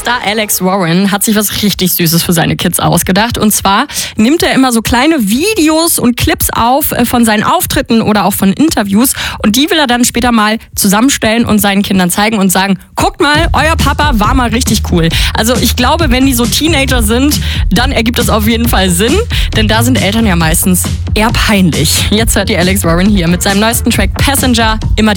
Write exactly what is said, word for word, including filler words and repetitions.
Star Alex Warren hat sich was richtig Süßes für seine Kids ausgedacht. Und zwar nimmt er immer so kleine Videos und Clips auf von seinen Auftritten oder auch von Interviews. Und die will er dann später mal zusammenstellen und seinen Kindern zeigen und sagen, guckt mal, euer Papa war mal richtig cool. Also ich glaube, wenn die so Teenager sind, dann ergibt das auf jeden Fall Sinn. Denn da sind Eltern ja meistens eher peinlich. Jetzt hört ihr Alex Warren hier mit seinem neuesten Track Passenger, immer die